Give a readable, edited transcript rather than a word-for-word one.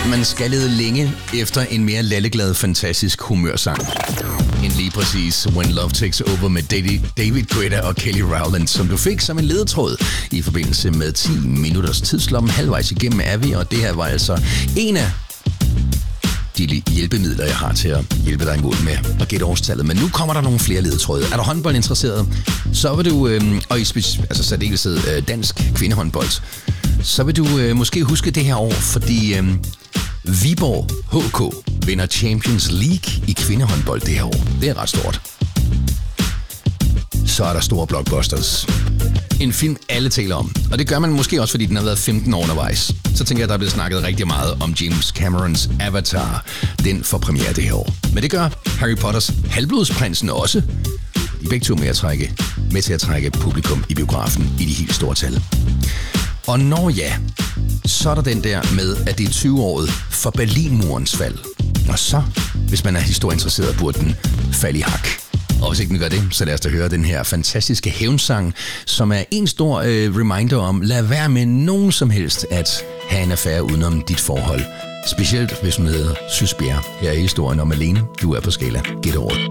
Man skal lede længe efter en mere lalleglad, fantastisk humørsang end lige præcis When Love Takes Over med David Guetta og Kelly Rowland, som du fik som en ledetråd i forbindelse med 10 minutters tidslomme. Halvvejs igennem er vi, og det her var altså en af de hjælpemidler, jeg har til at hjælpe dig imod med at gætte årstallet. Men nu kommer der nogle flere ledetråde. Er du håndboldinteresseret, så vil du, og i særdeleshed dansk kvindehåndbold, så vil du måske huske det her år, fordi Viborg HK vinder Champions League i kvindehåndbold det her år. Det er ret stort. Så er der store blockbusters. En film, alle taler om. Og det gør man måske også, fordi den har været 15 år undervejs. Så tænker jeg, der er blevet snakket rigtig meget om James Camerons Avatar. Den får premiere det her år. Men det gør Harry Potters Halvblodsprinsen også. De er begge to med til at trække publikum i biografen i de helt store tal. Og når ja, så er der den der med, at det er 20-året for Berlinmurens fald. Og så, hvis man er historieinteresseret, burde den falde i hak. Og hvis ikke den gør det, så lad os da høre den her fantastiske hævnsang, som er en stor reminder om, lad være med nogen som helst at have en affære udenom dit forhold. Specielt hvis hun hedder Sys Bjerre. Her er historien om Malene. Du er på Skala. Gæt året.